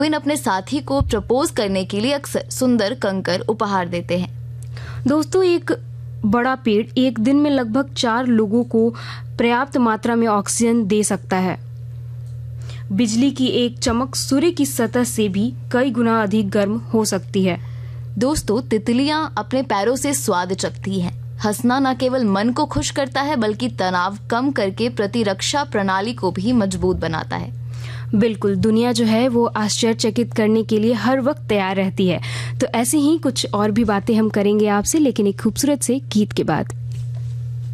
Penguin अपने साथी को प्रपोज करने के लिए अक्सर सुंदर कंकर उपहार देते हैं। दोस्तों, एक बड़ा पेड़ एक दिन में लगभग 4 लोगों को पर्याप्त मात्रा में ऑक्सीजन दे सकता है। बिजली की एक चमक सूर्य की सतह से भी कई गुना अधिक गर्म हो सकती है। दोस्तों, तितलियां अपने पैरों से स्वाद चखती हैं। हंसना न केवल मन को खुश करता है बल्कि तनाव कम करके प्रतिरक्षा प्रणाली को भी मजबूत बनाता है। बिल्कुल, दुनिया जो है वो आश्चर्यचकित करने के लिए हर वक्त तैयार रहती है। तो ऐसे ही कुछ और भी बातें हम करेंगे आपसे, लेकिन एक खूबसूरत से गीत के बाद।